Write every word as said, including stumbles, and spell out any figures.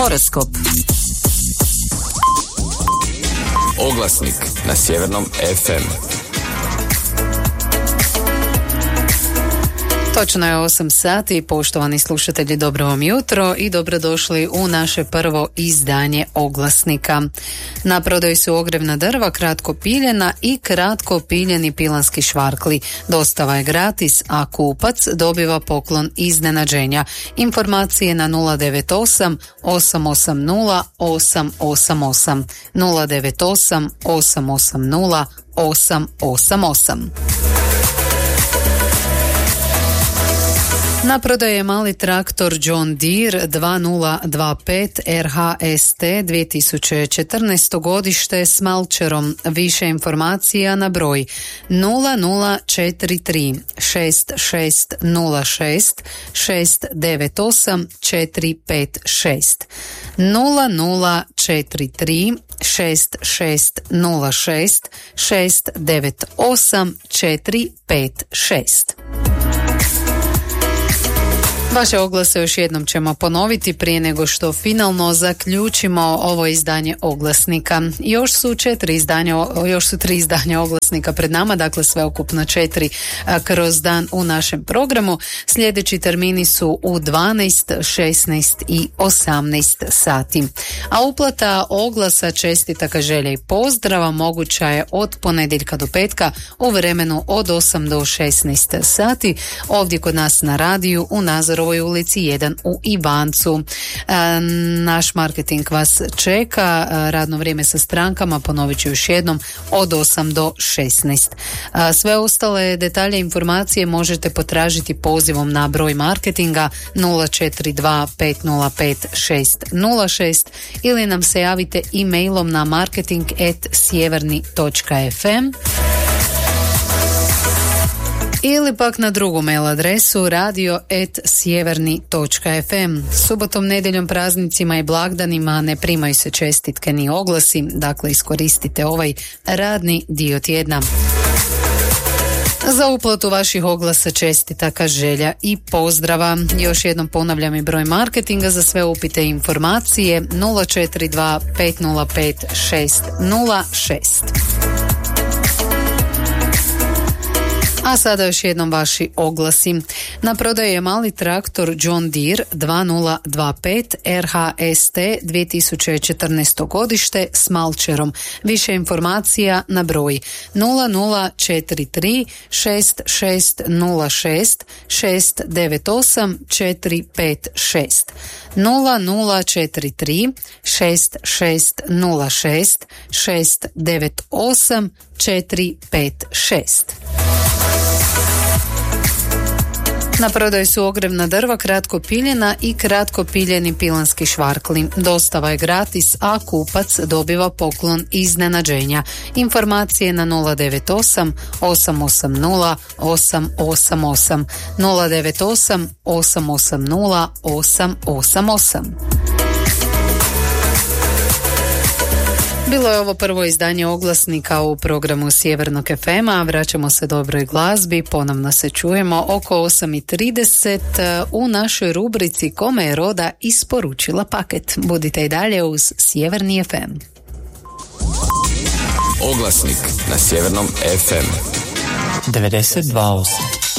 Horoskop. Oglasnik na Sjevernom ef em. Točno je osam sati, poštovani slušatelji, dobro vam jutro i dobrodošli u naše prvo izdanje Oglasnika. Na prodaju su ogrevna drva, kratko piljena i kratko piljeni pilanski švarkli. Dostava je gratis, a kupac dobiva poklon iznenađenja. Informacije na nula devet osam osam osam nula osam osam osam, nula devet osam osam osam nula osam osam osam. Na prodaju je mali traktor John Deere dva nula dva pet R H S T dvije tisuće četrnaesto godište s malčerom. Više informacija na broj nula nula četiri tri šest šest nula šest šest devet osam četiri pet šest, nula nula četiri tri šest šest nula šest šest devet osam četiri pet šest. Vaše oglase još jednom ćemo ponoviti prije nego što finalno zaključimo ovo izdanje Oglasnika. Još su četiri izdanja, još su tri izdanja Oglasnika pred nama, dakle sveukupno četiri kroz dan u našem programu. Sljedeći termini su u dvanaest, šesnaest i osamnaest sati. A uplata oglasa, čestitaka, želja i pozdrava moguća je od ponedjeljka do petka u vremenu od osam do šesnaest sati ovdje kod nas na radiju u Nazoru ovoj ulici jedan u Ivancu. E, naš marketing vas čeka, e, radno vrijeme sa strankama, ponovit ću još jednom, od osam do šesnaest. E, sve ostale detalje i informacije možete potražiti pozivom na broj marketinga nula četiri dva pet nula pet šest nula šest ili nam se javite e-mailom na marketing at sjeverni točka ef em ili pak na drugu mail adresu radio at sjeverni točka ef em. Subotom, nedjeljom, praznicima i blagdanima ne primaju se čestitke ni oglasi, dakle iskoristite ovaj radni dio tjedna. Za uplatu vaših oglasa, čestitaka, želja i pozdrava. Još jednom ponavljam i broj marketinga za sve upite i informacije nula četiri dva pet nula pet šest nula šest. A sada još jednom vaši oglasi. Na prodaju je mali traktor John Deere dva nula dva pet R H S T dvije tisuće četrnaesto godište s malčerom. Više informacija na broj nula nula četiri tri šest šest nula šest šest devet osam četiri pet šest, nula nula četiri tri šest šest nula šest šest devet osam četiri pet šest. Na prodaju su ogrevna drva, kratko piljena i kratko piljeni pilanski švarkli. Dostava je gratis, a kupac dobiva poklon iznenađenja. Informacije na nula devet osam osam osam nula osam osam osam, nula devet osam osam osam nula osam osam osam. Bilo je ovo prvo izdanje Oglasnika u programu Sjevernog ef ema. Vraćamo se dobroj glazbi, ponovno se čujemo oko osam i trideset u našoj rubrici Kome je Roda isporučila paket. Budite i dalje uz Sjeverni ef em. Oglasnik na Sjevernom ef em. devedeset dva osam.